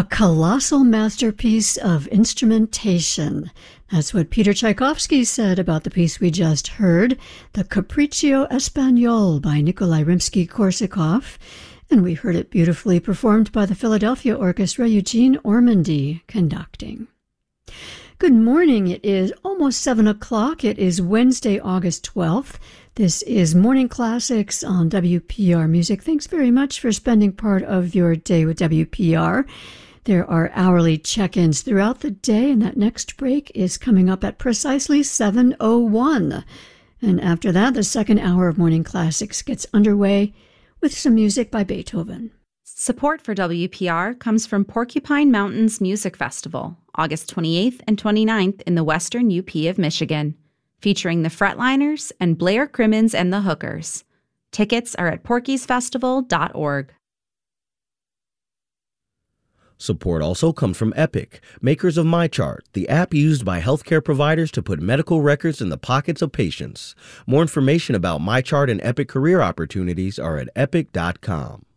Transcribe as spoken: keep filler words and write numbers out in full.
A colossal masterpiece of instrumentation. That's what Peter Tchaikovsky said about the piece we just heard, the Capriccio Espagnol by Nikolai Rimsky-Korsakov. And we heard it beautifully performed by the Philadelphia Orchestra, Eugene Ormandy conducting. Good morning. It is almost seven o'clock. It is Wednesday, August twelfth. This is Morning Classics on W P R Music. Thanks very much for spending part of your day with W P R. There are hourly check-ins throughout the day, and that next break is coming up at precisely seven oh one. And after that, the second hour of Morning Classics gets underway with some music by Beethoven. Support for W P R comes from Porcupine Mountains Music Festival, August twenty-eighth and twenty-ninth in the western U P of Michigan, featuring the Fretliners and Blair Crimmins and the Hookers. Tickets are at porkies festival dot org. Support also comes from Epic, makers of MyChart, the app used by healthcare providers to put medical records in the pockets of patients. More information about MyChart and Epic career opportunities are at epic dot com.